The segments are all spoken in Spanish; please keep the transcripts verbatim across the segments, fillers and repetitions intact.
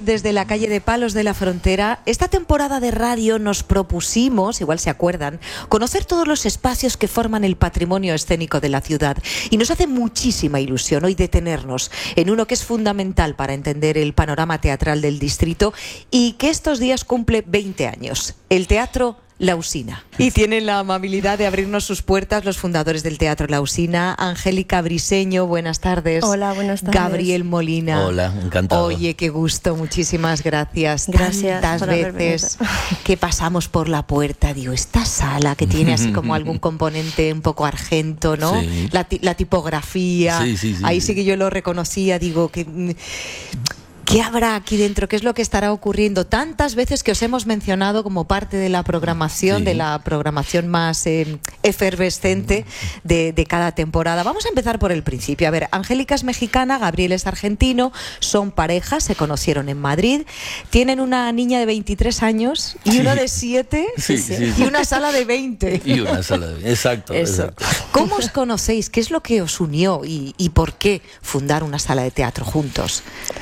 desde la calle de Palos de la Frontera. Esta temporada de radio nos propusimos, igual se acuerdan, conocer todos los espacios que forman el patrimonio escénico de la ciudad. Y nos hace muchísima ilusión hoy detenernos en uno que es fundamental para entender el panorama teatral del distrito y que estos días cumple veinte años. El Teatro La Usina. Y tienen la amabilidad de abrirnos sus puertas los fundadores del Teatro La Usina. Angélica Briseño, buenas tardes. Hola, buenas tardes. Gabriel Molina. Hola, encantado. Oye, qué gusto, muchísimas gracias. Gracias Tantas por veces que pasamos por la puerta, digo, esta sala que tiene así como algún componente un poco argento, ¿no? Sí. La, la tipografía. Sí, sí, sí, ahí sí. sí que yo lo reconocía, digo, que... ¿qué habrá aquí dentro? ¿Qué es lo que estará ocurriendo? Tantas veces que os hemos mencionado como parte de la programación, Sí. de la programación más eh, efervescente de, de cada temporada. Vamos a empezar por el principio. A ver, Angélica es mexicana, Gabriel es argentino, son parejas, se conocieron en Madrid, tienen una niña de veintitrés años y Sí. uno de siete Sí, sí, sí. y una sala de veinte. Y una sala de... Exacto, Eso. exacto. ¿Cómo os conocéis? ¿Qué es lo que os unió y, y por qué fundar una sala de teatro juntos?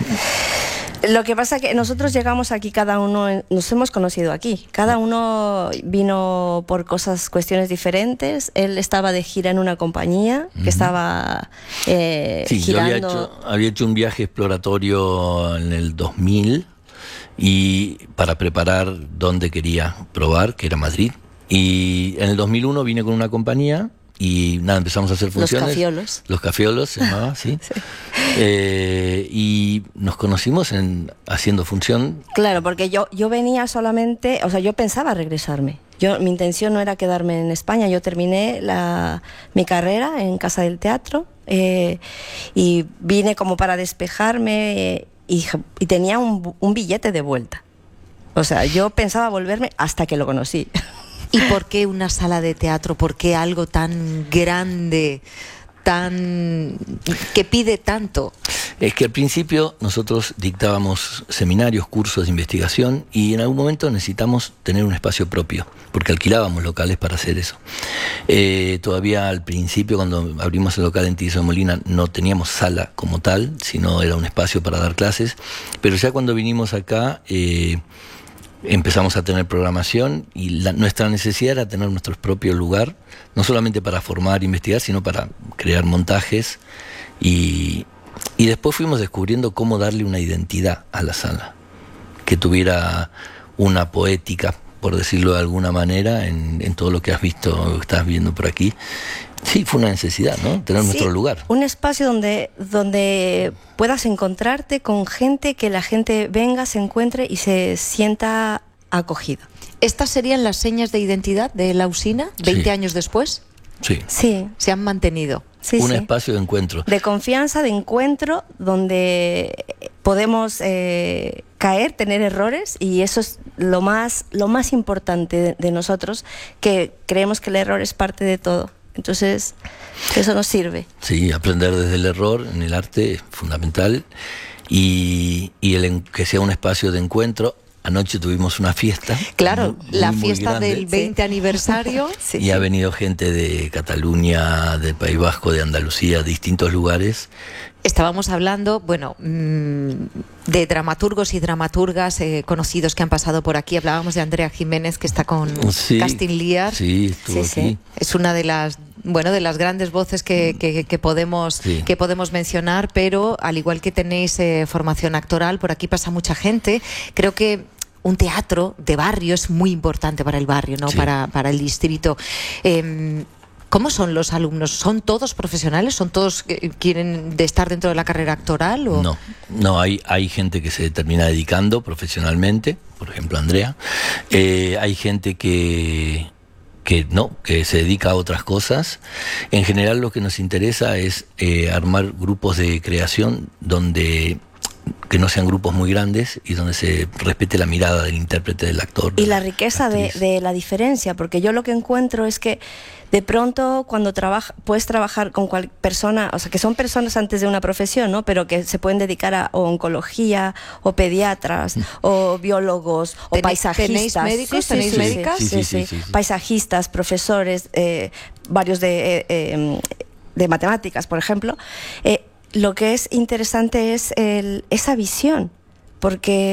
Lo que pasa es que nosotros llegamos aquí, cada uno, en- nos hemos conocido aquí. Cada uno vino por cosas, cuestiones diferentes. Él estaba de gira en una compañía que estaba eh, Sí, yo había girando. hecho, había hecho un viaje exploratorio en el dos mil y para preparar dónde quería probar, que era Madrid. Y en el dos mil uno vine con una compañía y nada, empezamos a hacer Los funciones. Cafiolos. Los Cafiolos se llamaba, sí. Eh, y nos conocimos en, haciendo función. Claro, porque yo, yo venía solamente, o sea, yo pensaba regresarme. Yo, mi intención no era quedarme en España. Yo terminé la, mi carrera en Casa del Teatro eh, y vine como para despejarme eh, y, y tenía un, un billete de vuelta. O sea, yo pensaba volverme hasta que lo conocí. ¿Y por qué una sala de teatro? ¿Por qué algo tan grande, tan que pide tanto? Es que al principio nosotros dictábamos seminarios, cursos de investigación y en algún momento necesitamos tener un espacio propio, porque alquilábamos locales para hacer eso. Eh, todavía al principio, cuando abrimos el local en Tirso de Molina, no teníamos sala como tal, sino era un espacio para dar clases, pero ya cuando vinimos acá... Eh, empezamos a tener programación y la, nuestra necesidad era tener nuestro propio lugar, no solamente para formar e investigar, sino para crear montajes y, y después fuimos descubriendo cómo darle una identidad a la sala, que tuviera una poética, por decirlo de alguna manera, en, en todo lo que has visto, lo que estás viendo por aquí. Sí, fue una necesidad, ¿no? Tener Sí, nuestro lugar. Un espacio donde, donde puedas encontrarte con gente, que la gente venga, se encuentre y se sienta acogida. ¿Estas serían las señas de identidad de La Usina veinte Sí. años después? Sí, Sí, Se han mantenido. sí, un sí. espacio de encuentro. De confianza, de encuentro, donde podemos eh, caer, tener errores, y eso es lo más, lo más importante de, de nosotros, que creemos que el error es parte de todo. Entonces, eso nos sirve. Sí, aprender desde el error en el arte es fundamental y, y el en- que sea un espacio de encuentro. Anoche tuvimos una fiesta. Claro, muy, la muy fiesta grande. del veinte aniversario. Sí, Y ha sí. venido gente de Cataluña, del País Vasco, de Andalucía, de distintos lugares. Estábamos hablando, bueno, mmm, de dramaturgos y dramaturgas eh, conocidos que han pasado por aquí. Hablábamos de Andrea Jiménez, que está con Sí, Casting Liar. Sí, estuvo Sí, sí. aquí. Es una de las, bueno, de las grandes voces que, que, que podemos Sí. que podemos mencionar, pero al igual que tenéis eh, formación actoral, por aquí pasa mucha gente. Creo que un teatro de barrio es muy importante para el barrio, ¿no? Sí. Para, para el distrito. Eh, ¿Cómo son los alumnos? ¿Son todos profesionales? ¿Son todos que quieren de estar dentro de la carrera actoral? ¿O? No, no hay, hay gente que se termina dedicando profesionalmente, por ejemplo Andrea. Eh, hay gente que, que no, que se dedica a otras cosas. En general lo que nos interesa es eh, armar grupos de creación donde que no sean grupos muy grandes y donde se respete la mirada del intérprete, del actor. Y la riqueza de, actriz. de la diferencia, porque yo lo que encuentro es que de pronto cuando trabaja, puedes trabajar con cual persona, o sea, que son personas antes de una profesión, ¿no? Pero que se pueden dedicar a o oncología, o pediatras, o biólogos, o ¿Tenéis- paisajistas. tenéis médicos? ¿Tenéis médicas? Sí, sí, Sí, sí, sí. sí, sí. Paisajistas, profesores, eh, varios de, eh, eh, de matemáticas, por ejemplo. Eh, lo que es interesante es el, esa visión, porque